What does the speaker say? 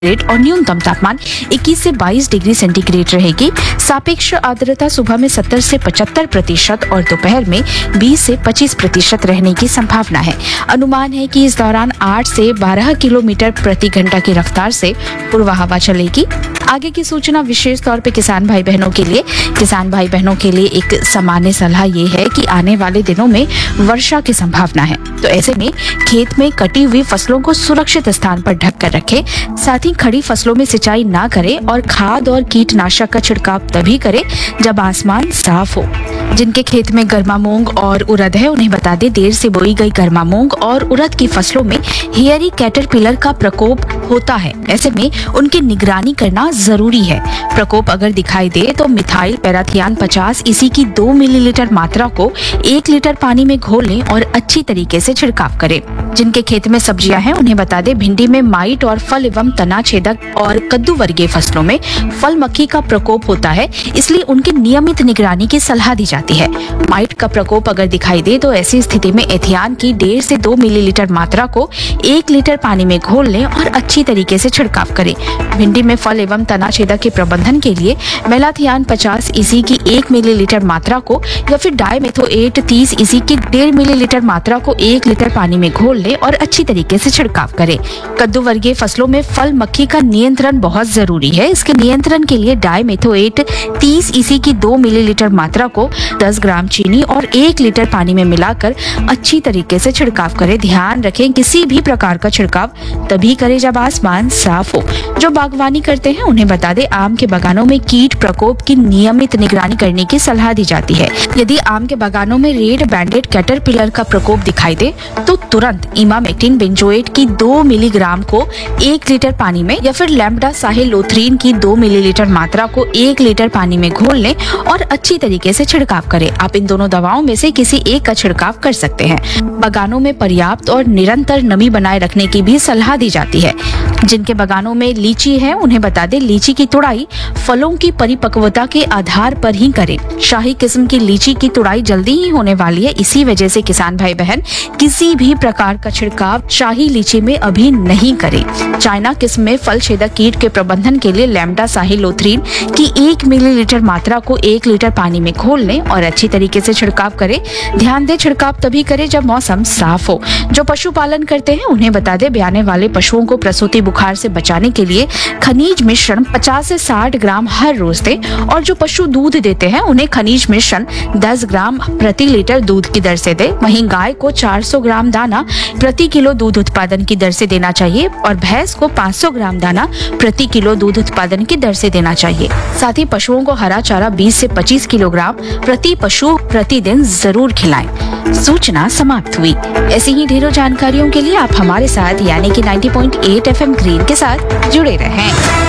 और न्यूनतम तापमान 21 से 22 डिग्री सेंटीग्रेड रहेगी। सापेक्ष आर्द्रता सुबह में 70 से 75% और दोपहर में 20 से 25% रहने की संभावना है। अनुमान है कि इस दौरान 8 से 12 किलोमीटर प्रति घंटा की रफ्तार से पूर्वा हवा चलेगी। आगे की सूचना विशेष तौर पे किसान भाई बहनों के लिए एक सामान्य सलाह ये है कि आने वाले दिनों में वर्षा की संभावना है, तो ऐसे में खेत में कटी हुई फसलों को सुरक्षित स्थान पर ढक कर रखें। साथ ही खड़ी फसलों में सिंचाई ना करें और खाद और कीटनाशक का छिड़काव तभी करें जब आसमान साफ हो। जिनके खेत में गर्मा मूंग और उड़द है, उन्हें बता दें देर से बोई गई गर्मा मूंग और उड़द की फसलों में हेयरी कैटरपिलर का प्रकोप होता है। ऐसे में उनकी निगरानी करना जरूरी है। प्रकोप अगर दिखाई दे तो मिथाइल पैराथियान 50 इसी की 2 मिलीलीटर मात्रा को 1 लीटर पानी में घोल लें और अच्छी तरीके से छिड़काव करें। जिनके खेत में सब्जियां हैं, उन्हें बता दें भिंडी में माइट और फल एवं तना छेदक और कद्दू वर्गीय फसलों में फल मक्खी का प्रकोप होता है, इसलिए उनकी नियमित निगरानी की सलाह दी जाती है। माइट का प्रकोप अगर दिखाई दे तो ऐसी स्थिति में एथियान की 1.5 से 2 मिलीलीटर मात्रा को 1 लीटर पानी में घोल लें और अच्छी तरीके से छिड़काव करें। भिंडी में फल एवं तना छेदक के प्रबंधन के लिए मेलाथियान 50 इसी की 1 मिलीलीटर मात्रा को या फिर डाइमेथोएट 30 इसी की 1.5 मिलीलीटर मात्रा को 1 लीटर पानी में घोल लें और अच्छी तरीके से छिड़काव करें। कद्दू वर्गीय फसलों में फल मक्खी का नियंत्रण बहुत जरूरी है। इसके नियंत्रण के लिए डाइमेथोएट 30 इसी की 2 मिलीलीटर मात्रा को 10 ग्राम चीनी और 1 लीटर पानी में मिलाकर अच्छी तरीके से छिड़काव करें। ध्यान रखें किसी भी प्रकार का छिड़काव तभी करें जब आसमान साफ हो। जो बागवानी करते हैं उन्हें बता दें आम के बागानों में कीट प्रकोप की नियमित निगरानी करने की सलाह दी जाती है। यदि आम के बागानों में रेड बैंडेड कैटरपिलर का प्रकोप दिखाई दे तो तुरंत इमामेक्टिन बेंजोएट की 2 मिलीग्राम को 1 लीटर पानी में या फिर लैम्बडा साहिलोथ्रीन की 2 मिलीलीटर मात्रा को 1 लीटर पानी में घोल लें और अच्छी तरीके से छिड़काव करें। आप इन दोनों दवाओं में से किसी एक का छिड़काव कर सकते हैं। बागानों में पर्याप्त और निरंतर नमी बनाए रखने की भी सलाह दी जाती है। जिनके बागानों में लीची है, उन्हें बता दें लीची की तुड़ाई फलों की परिपक्वता के आधार पर ही करें। शाही किस्म की लीची की तुड़ाई जल्दी ही होने वाली है, इसी वजह से किसान भाई बहन किसी भी प्रकार का छिड़काव शाही लीची में अभी नहीं करें। चाइना किस्म में फल छेदक कीट के प्रबंधन के लिए लैम्बडा साहिलोथ्रीन की 1 मिलीलीटर मात्रा को 1 लीटर पानी में घोल लें और अच्छी तरीके से छिड़काव करें। ध्यान दें छिड़काव तभी करें जब मौसम साफ हो। जो पशुपालन करते हैं उन्हें बता दें ब्याने वाले पशुओं को प्रसूति बुखार से बचाने के लिए खनिज मिश्रण 50 से 60 ग्राम हर रोज दें और जो पशु दूध देते हैं उन्हें खनिज मिश्रण 10 ग्राम प्रति लीटर दूध की दर से दें। वहीं गाय को 400 ग्राम दाना प्रति किलो दूध उत्पादन की दर से देना चाहिए और भैंस को 500 ग्राम दाना प्रति किलो दूध उत्पादन की दर से देना चाहिए। साथ ही पशुओं को हरा चारा 20 से 25 किलोग्राम प्रति पशु प्रतिदिन जरूर खिलाएं। सूचना समाप्त हुई। ऐसी ही ढेरों जानकारियों के लिए आप हमारे साथ यानी कि 90.8 FM ग्रीन के साथ जुड़े रहें।